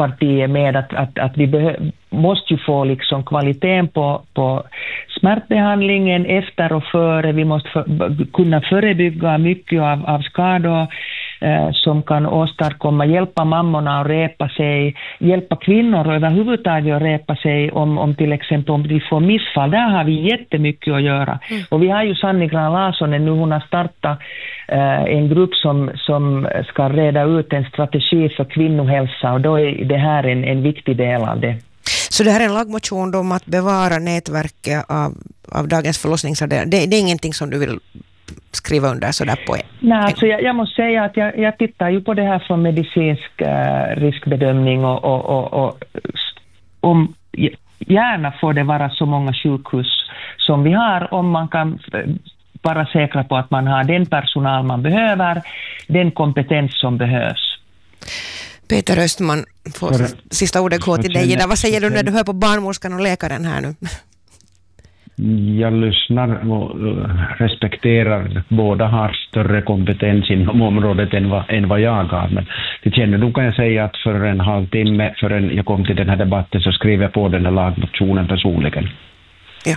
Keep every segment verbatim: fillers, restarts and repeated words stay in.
Vänsterpartiet med att, att, att vi behö- måste ju få liksom kvaliteten på, på smärtbehandlingen efter och före. Vi måste för, kunna förebygga mycket av, av skador eh, som kan åstadkomma, hjälpa mammorna att repa sig, hjälpa kvinnor överhuvudtaget att repa sig om, om till exempel om de får missfall. Där har vi jättemycket att göra. Mm. Och vi har ju Sanni Gran Larsson nu, hon har startat eh, en grupp som, som ska reda ut en strategi för kvinnohälsa, och då är det här en, en viktig del av det. Så det här är en lagmotion om att bevara nätverket av, av dagens förlossningsavdelning. Det, det är ingenting som du vill skriva under sådär på? Nej, alltså jag, jag måste säga att jag, jag tittar ju på det här från medicinsk uh, riskbedömning och, och, och, och om gärna får det vara så många sjukhus som vi har, om man kan vara säkra på att man har den personal man behöver, den kompetens som behövs. Peter Östman, får sista ordet gå till dig. Vad säger du när du hör på barnmorskan och läkaren här nu? Jag lyssnar och respekterar att båda har större kompetens inom området än vad, än vad jag har. Men det känner nog, kan jag säga, att för en halvtimme förrän jag kom till den här debatten så skrev jag på den här lagmotionen personligen. Ja.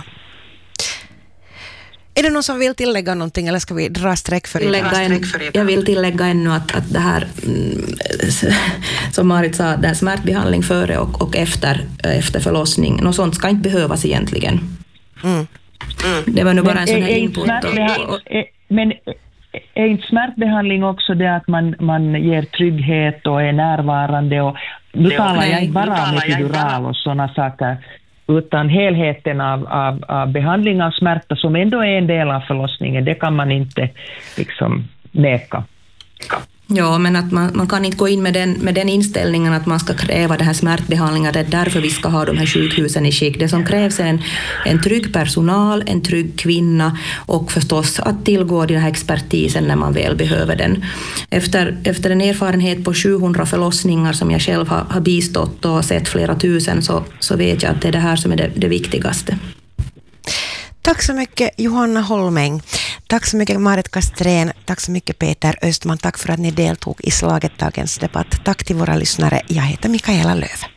Är det någon som vill tillägga någonting, eller ska vi dra streck för det? Jag vill tillägga ännu att, att det här, som Marit sa, det här smärtbehandling före och, och efter, efter förlossning, något sånt ska inte behövas egentligen. Mm. Mm. Det var nu bara en sån här input. Men är inte smärtbehandling också det att man, man ger trygghet och är närvarande? Och, nu talar jag inte bara om epidural och sådana saker, utan helheten av, av, av behandling av smärta som ändå är en del av förlossningen. Det kan man inte liksom neka. Ja, men att man, man kan inte gå in med den, med den inställningen att man ska kräva det här smärtbehandlingar. Det är därför vi ska ha de här sjukhusen i skick. Det som krävs är en, en trygg personal, en trygg kvinna och förstås att tillgå den här expertisen när man väl behöver den. Efter, efter en erfarenhet på sjuhundra förlossningar som jag själv har, har bistått och sett flera tusen, så, så vet jag att det är det här som är det, det viktigaste. Tack så mycket Johanna Holmäng. Tack så mycket Marit Kastrén. Tack så mycket Peter Östman. Tack för att ni deltog i Slaget dagens debatt. Tack till våra lyssnare. Jag heter Mikaela Löf.